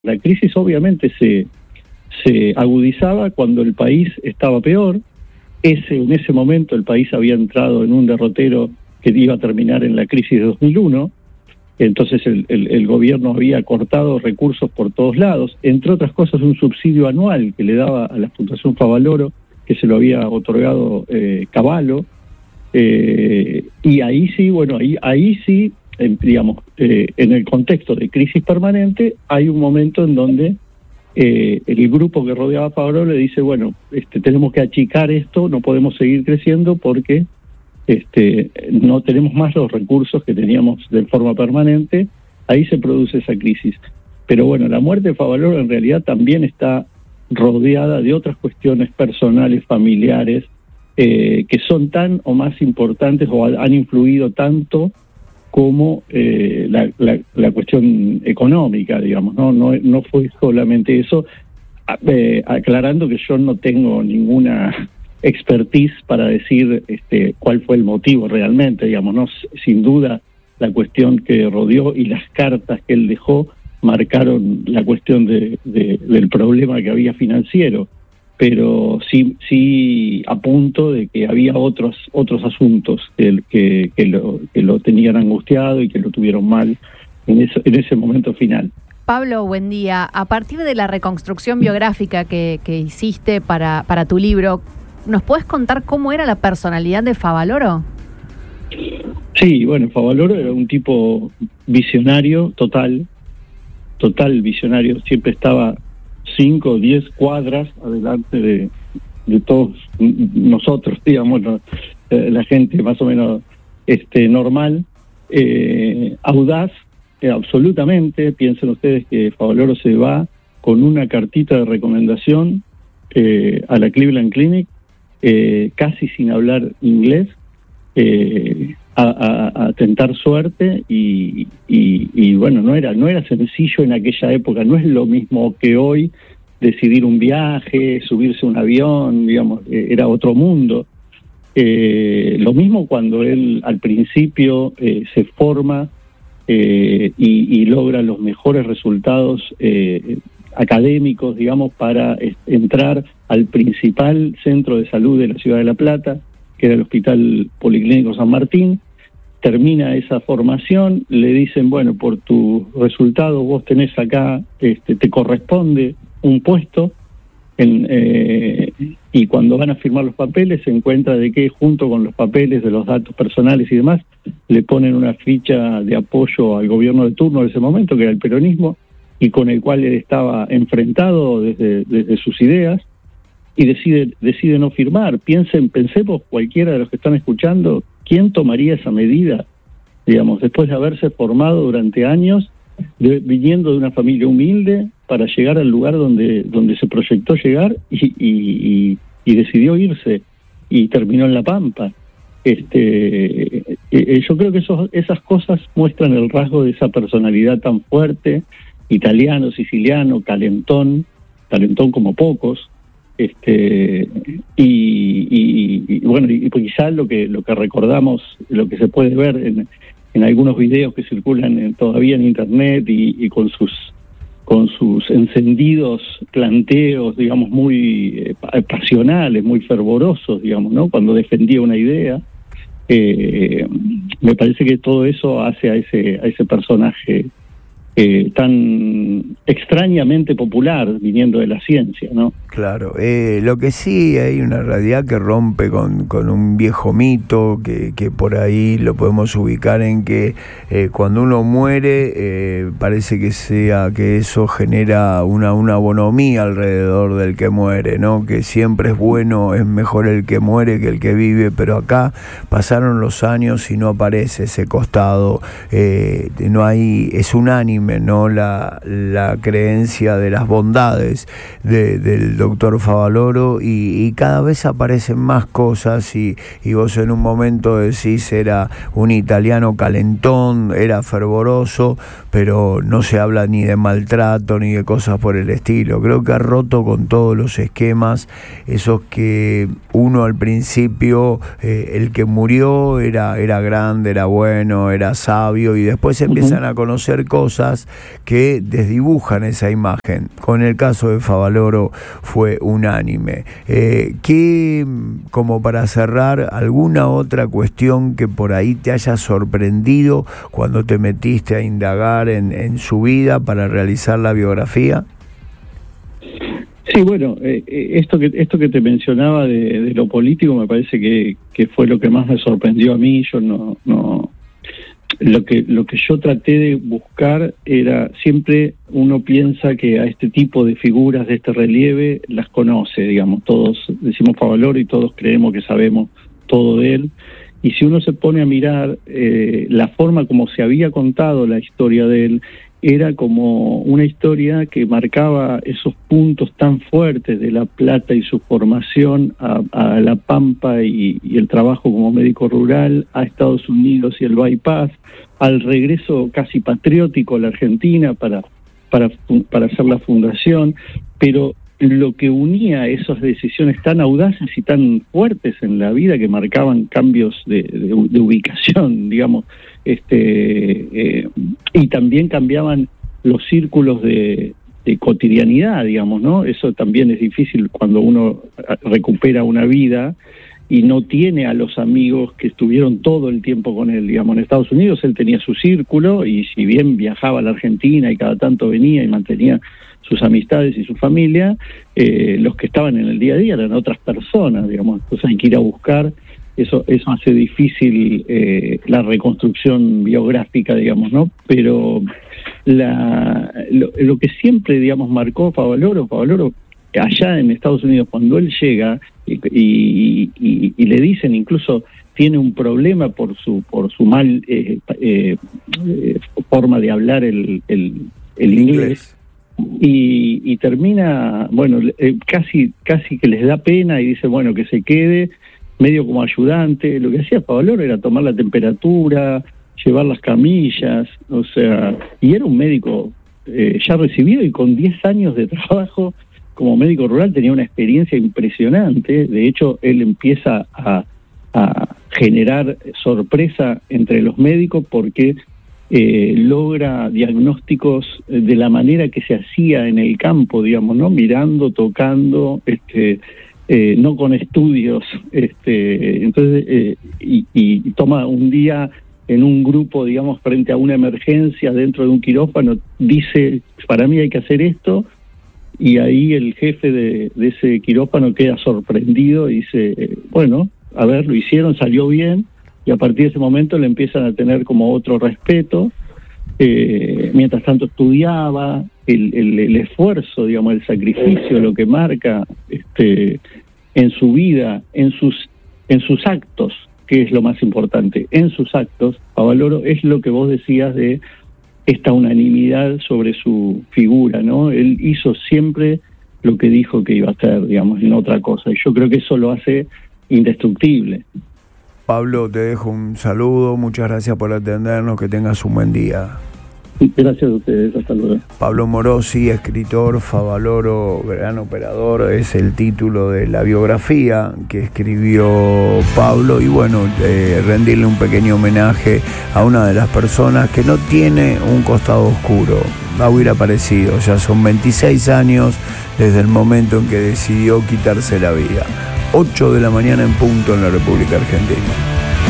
La crisis obviamente se agudizaba cuando el país estaba peor. En ese momento el país había entrado en un derrotero que iba a terminar en la crisis de 2001. Entonces el gobierno había cortado recursos por todos lados, entre otras cosas un subsidio anual que le daba a la Fundación Favaloro, que se lo había otorgado Cavallo, y ahí sí, ahí sí, digamos, en el contexto de crisis permanente, hay un momento en donde el grupo que rodeaba a Favaloro le dice, bueno, tenemos que achicar esto, no podemos seguir creciendo porque no tenemos más los recursos que teníamos de forma permanente. Ahí se produce esa crisis. Pero bueno, la muerte de Favaloro en realidad también está rodeada de otras cuestiones personales, familiares, que son tan o más importantes o han influido tanto como la cuestión económica, digamos, no fue solamente eso, aclarando que yo no tengo ninguna expertise para decir cuál fue el motivo realmente, digamos, no, sin duda la cuestión que rodeó y las cartas que él dejó marcaron la cuestión del problema que había financiero, pero sí apunto de que había otros asuntos que lo tenían angustiado y que lo tuvieron mal en ese momento final. Pablo, buen día. A partir de la reconstrucción biográfica que hiciste para tu libro, ¿nos puedes contar cómo era la personalidad de Favaloro? Sí, bueno, Favaloro era un tipo visionario, total visionario, siempre estaba 5 o 10 cuadras adelante de todos nosotros, digamos, la gente más o menos normal, audaz, absolutamente. Piensen ustedes que Favaloro se va con una cartita de recomendación a la Cleveland Clinic, casi sin hablar inglés, a tentar suerte y bueno, no era sencillo en aquella época, no es lo mismo que hoy decidir un viaje, subirse a un avión, digamos, era otro mundo. Lo mismo cuando él al principio se forma y logra los mejores resultados académicos, digamos, para entrar al principal centro de salud de la ciudad de La Plata, que era el Hospital Policlínico San Martín. Termina esa formación, le dicen, bueno, por tus resultados vos tenés acá, te corresponde un puesto, y cuando van a firmar los papeles se encuentra de que junto con los papeles de los datos personales y demás, le ponen una ficha de apoyo al gobierno de turno de ese momento, que era el peronismo, y con el cual él estaba enfrentado desde sus ideas, y decide no firmar. Pensemos cualquiera de los que están escuchando, ¿quién tomaría esa medida? Digamos, después de haberse formado durante años, viniendo de una familia humilde, para llegar al lugar donde se proyectó llegar y decidió irse, y terminó en La Pampa. Yo creo que esas cosas muestran el rasgo de esa personalidad tan fuerte, italiano, siciliano, calentón como pocos. Y bueno, y quizá lo que recordamos, lo que se puede ver en algunos videos que circulan todavía en internet y con sus encendidos planteos, digamos, muy pasionales, muy fervorosos, digamos, ¿no? Cuando defendía una idea, me parece que todo eso hace a ese personaje tan extrañamente popular, viniendo de la ciencia, ¿no? Claro, lo que sí hay una realidad que rompe con un viejo mito que por ahí lo podemos ubicar en que cuando uno muere parece que eso genera una bonomía alrededor del que muere, ¿no? Que siempre es bueno, es mejor el que muere que el que vive, pero acá pasaron los años y no aparece ese costado, no hay, es unánime, ¿no? La creencia de las bondades del doctor Favaloro, y cada vez aparecen más cosas, y vos en un momento decís era un italiano calentón, era fervoroso, pero no se habla ni de maltrato ni de cosas por el estilo. Creo que ha roto con todos los esquemas, esos que uno al principio, el que murió era grande, era bueno, era sabio, y después empiezan a conocer cosas que desdibujan esa imagen. Con el caso de Favaloro fue unánime. ¿Qué, como para cerrar, alguna otra cuestión que por ahí te haya sorprendido cuando te metiste a indagar en su vida para realizar la biografía? Sí, bueno, esto que te mencionaba de lo político me parece que fue lo que más me sorprendió a mí. Yo no lo que yo traté de buscar era, siempre uno piensa que a este tipo de figuras de este relieve las conoce, digamos, todos decimos Favaloro y todos creemos que sabemos todo de él, y si uno se pone a mirar la forma como se había contado la historia de él, era como una historia que marcaba esos puntos tan fuertes de La Plata y su formación a La Pampa y el trabajo como médico rural, a Estados Unidos y el bypass, al regreso casi patriótico a la Argentina para hacer la fundación, pero lo que unía esas decisiones tan audaces y tan fuertes en la vida, que marcaban cambios de ubicación, digamos, y también cambiaban los círculos de cotidianidad, digamos, ¿no? Eso también es difícil cuando uno recupera una vida y no tiene a los amigos que estuvieron todo el tiempo con él, digamos. En Estados Unidos él tenía su círculo, y si bien viajaba a la Argentina y cada tanto venía y mantenía sus amistades y su familia, los que estaban en el día a día eran otras personas, digamos. Entonces hay que ir a buscar, eso hace difícil la reconstrucción biográfica, digamos, ¿no? Pero lo que siempre, digamos, marcó Favaloro allá en Estados Unidos, cuando él llega y le dicen, incluso tiene un problema por su mal forma de hablar el inglés. Y termina, bueno, casi que les da pena y dice, bueno, que se quede medio como ayudante. Lo que hacía Favaloro era tomar la temperatura, llevar las camillas, o sea, y era un médico ya recibido y con 10 años de trabajo como médico rural. Tenía una experiencia impresionante. De hecho, él empieza a generar sorpresa entre los médicos porque logra diagnósticos de la manera que se hacía en el campo, digamos, ¿no? Mirando, tocando, no con estudios, entonces, y toma un día en un grupo, digamos, frente a una emergencia dentro de un quirófano, dice, para mí hay que hacer esto, y ahí el jefe de ese quirófano queda sorprendido y dice, bueno, a ver, lo hicieron, salió bien, y a partir de ese momento le empiezan a tener como otro respeto. Mientras tanto estudiaba, el esfuerzo, digamos, el sacrificio, lo que marca en su vida, en sus actos, que es lo más importante, en sus actos. Favaloro es lo que vos decías de esta unanimidad sobre su figura, ¿no? Él hizo siempre lo que dijo que iba a hacer, digamos, y no otra cosa, y yo creo que eso lo hace indestructible. Pablo, te dejo un saludo, muchas gracias por atendernos, que tengas un buen día. Gracias a ustedes, hasta luego. Pablo Morosi, escritor, Favaloro, gran operador, es el título de la biografía que escribió Pablo, y bueno, rendirle un pequeño homenaje a una de las personas que no tiene un costado oscuro. Va a huir aparecido, ya son 26 años desde el momento en que decidió quitarse la vida. 8 de la mañana en punto en la República Argentina.